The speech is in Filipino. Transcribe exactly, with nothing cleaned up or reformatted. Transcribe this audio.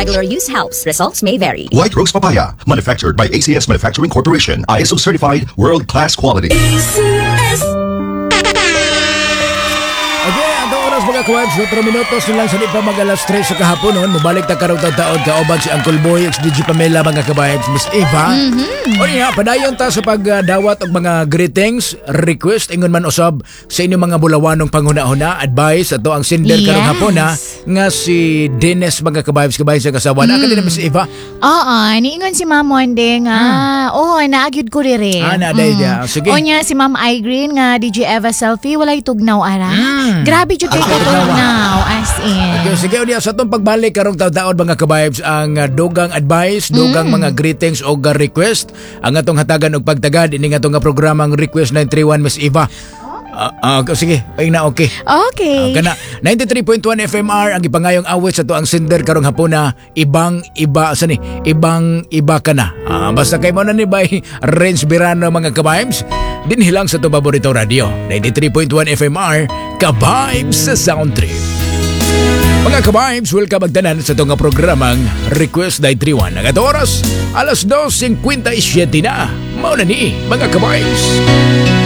regular use helps. Results may vary. White Rose Papaya, manufactured by A C S Manufacturing Corporation. I S O certified, world-class quality. A C S. Okay, ato oras mga kawads, otro minutos na lang sa di pa mag alas tres sa kahapon nun. Mubalik ta karong taon kaoban si Uncle Boy, X D G Pamela, mga kabayabs, Miss Eva. Mm-hmm. O niya, padayon ta sa pagdawat og mga greetings, request, ingon man usab sa inyong mga bulawanong panghuna-huna, advice, ato ang sender Yes. karong hapon na nga si Dennis, mga kabayabs, kabayabs sa kasawa. Mm. Nakali na Miss Eva? Oo, niingon si Ma'am Monde nga. Oo, naagyud ko rin. Ah, naaday niya. Sige. O niya si Ma'am Irene nga D J Eva selfie, walay tugnaw ara. Mm. Grabe jud kay Ah, katugnaw as in. Okay, sige unya sa itong pagbalik karong taon-taon mga kabayabs ang uh, dugang advice, dugang Mm. mga greetings o uh, request ang atong hatagan og pagtagad ini nga atong nga programang Request nine three one Miss Eva. Ah, ah, sige, ay na okay. Okay. Uh, kana ninety-three point one F M R ang ipangayong awit sa to ang sender karong hapon na ibang iba sa ni ibang iba ka na. Ah, basta kay mo na ni bay Renz Birano mga ka-vibes dinhi lang sa to paborito radio ninety-three point one F M R ka-vibes sa sound trip. Mga ka-vibes, welcome magtanan sa to nga programang Request nine three one. Ang ato oras alas dos fifty-seven na. Mao na ni mga ka-vibes.